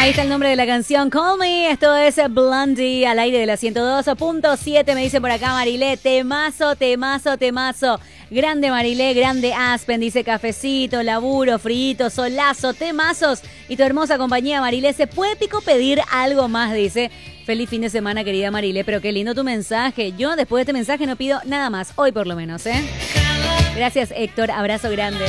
Ahí está el nombre de la canción, Call Me. Esto es Blondie, al aire de la 102.7. Me dice por acá Marilé, temazo, temazo, temazo. Grande Marilé, grande Aspen. Dice cafecito, laburo, frito, solazo, temazos. Y tu hermosa compañía Marilé, ¿se puede pedir algo más? Dice. Feliz fin de semana, querida Marilé, pero qué lindo tu mensaje. Yo después de este mensaje no pido nada más, hoy por lo menos, ¿eh? Gracias, Héctor, abrazo grande.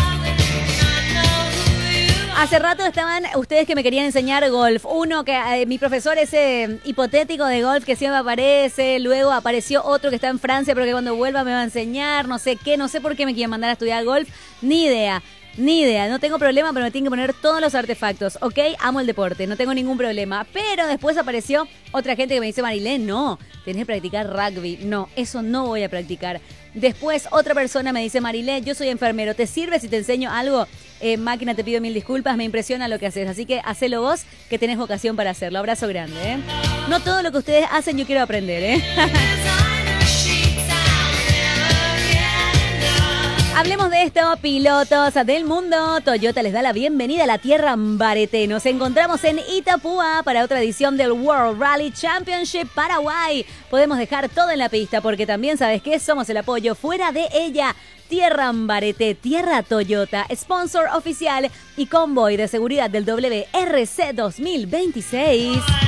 Hace rato estaban ustedes que me querían enseñar golf. Uno que mi profesor ese hipotético de golf que siempre aparece. Luego apareció otro que está en Francia, pero que cuando vuelva me va a enseñar. No sé qué, no sé por qué me quieren mandar a estudiar golf. Ni idea. No tengo problema, pero me tienen que poner todos los artefactos, ¿ok? Amo el deporte, no tengo ningún problema. Pero después apareció otra gente que me dice, Marilé, no, tenés que practicar rugby. No, eso no voy a practicar. Después otra persona me dice, Marilé, yo soy enfermero, ¿te sirve si te enseño algo? Máquina, te pido mil disculpas, me impresiona lo que haces, así que hacelo vos, que tenés vocación para hacerlo. Abrazo grande, ¿eh? No todo lo que ustedes hacen yo quiero aprender, ¿eh? Hablemos de esto, pilotos del mundo. Toyota les da la bienvenida a la tierra Ambarete. Nos encontramos en Itapúa para otra edición del World Rally Championship Paraguay. Podemos dejar todo en la pista porque también, ¿sabes qué? Somos el apoyo fuera de ella. Tierra Ambarete, Tierra Toyota, sponsor oficial y convoy de seguridad del WRC 2026.